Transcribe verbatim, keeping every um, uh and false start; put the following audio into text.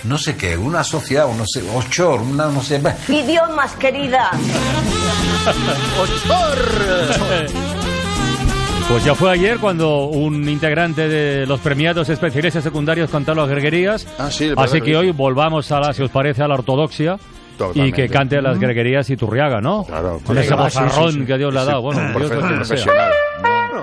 no sé qué, una sociedad, o no sé, ochor, una no sé... Idiomas, querida. ¡Ochor! Pues ya fue ayer cuando un integrante de los premiados especiales y secundarios cantó las greguerías. Ah, sí, así que hoy volvamos a la, si os parece, a la ortodoxia. Totalmente. Y que cante las greguerías Iturriaga, ¿no? Claro. Con ese Venga, bozarrón sí, sí, sí. que Dios le ha dado. Sí, bueno, Dios lo que sea. profesional.